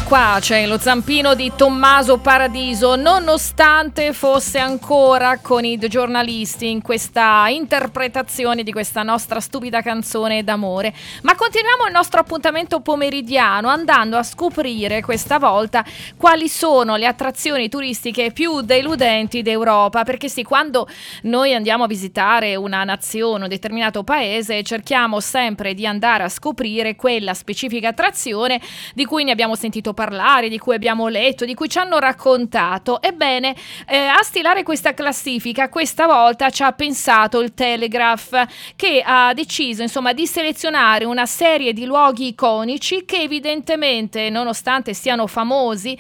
qua c'è lo zampino di Tommaso Paradiso, nonostante fosse ancora con i giornalisti in questa interpretazione di questa nostra stupida canzone d'amore. Ma continuiamo il nostro appuntamento pomeridiano andando a scoprire questa volta quali sono le attrazioni turistiche più deludenti d'Europa, perché sì, quando noi andiamo a visitare una nazione, un determinato paese, cerchiamo sempre di andare a scoprire quella specifica attrazione di cui ne abbiamo sentito parlare, di cui abbiamo letto, di cui ci hanno raccontato. Ebbene, a stilare questa classifica questa volta ci ha pensato il Telegraph, che ha deciso insomma di selezionare una serie di luoghi iconici che evidentemente, nonostante siano famosi,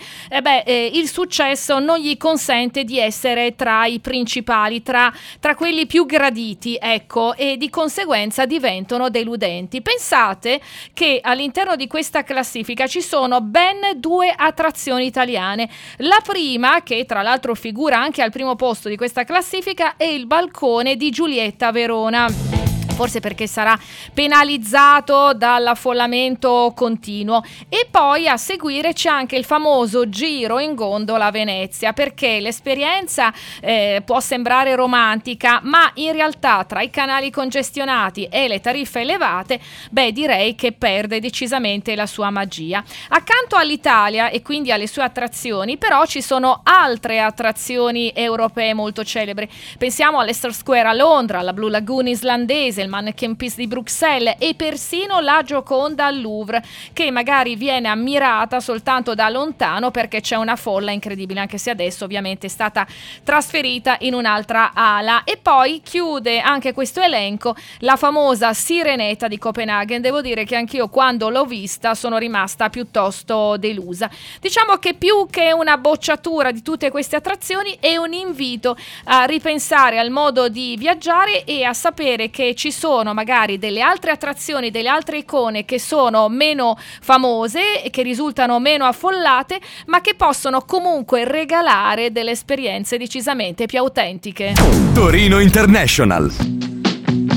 il successo non gli consente di essere tra i principali, tra quelli più graditi, ecco, e di conseguenza diventano deludenti. Pensate che all'interno di questa classifica ci sono ben 2 attrazioni italiane. La prima, che tra l'altro figura anche al primo posto di questa classifica, è il balcone di Giulietta Verona. Forse perché sarà penalizzato dall'affollamento continuo. E poi a seguire c'è anche il famoso giro in gondola a Venezia, perché l'esperienza può sembrare romantica, ma in realtà tra i canali congestionati e le tariffe elevate, direi che perde decisamente la sua magia. Accanto all'Italia e quindi alle sue attrazioni, però ci sono altre attrazioni europee molto celebri. Pensiamo all'Leicester Square a Londra, alla Blue Lagoon islandese, il Manneken Pis di Bruxelles e persino la Gioconda al Louvre, che magari viene ammirata soltanto da lontano perché c'è una folla incredibile, anche se adesso ovviamente è stata trasferita in un'altra ala. E poi chiude anche questo elenco la famosa Sirenetta di Copenaghen. Devo dire che anch'io quando l'ho vista sono rimasta piuttosto delusa. Diciamo che più che una bocciatura di tutte queste attrazioni è un invito a ripensare al modo di viaggiare e a sapere che ci sono magari delle altre attrazioni, delle altre icone che sono meno famose e che risultano meno affollate, ma che possono comunque regalare delle esperienze decisamente più autentiche. Torino International.